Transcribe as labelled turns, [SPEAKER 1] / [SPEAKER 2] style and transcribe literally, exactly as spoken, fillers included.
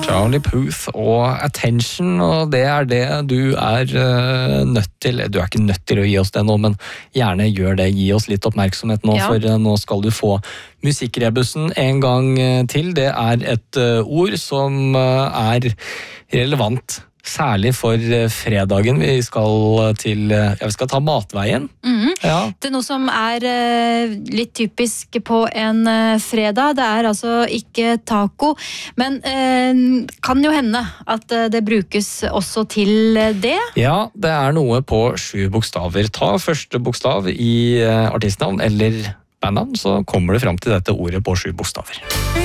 [SPEAKER 1] Charlie Puth og Attention, og det er det du er uh, nødt til, du er ikke nødt til å gi oss det nå, men gjerne gjør det, gi oss litt oppmerksomhet nå, ja. For uh, nå skal du få musikkrebussen en gang til. Det er et uh, ord som uh, er relevant, særlig for fredagen. Vi skal til, ja, vi skal ta matveien.
[SPEAKER 2] Mm.
[SPEAKER 1] Ja.
[SPEAKER 2] Det er noe som er uh, litt typisk på en uh, fredag. Det er altså ikke taco, men uh, kan jo hende at uh, det brukes også til uh, det.
[SPEAKER 1] Ja, det er noe på sju bokstaver. Ta første bokstav i uh, artistnavn eller bandnavn, så kommer det fram til dette ordet på sju bokstaver.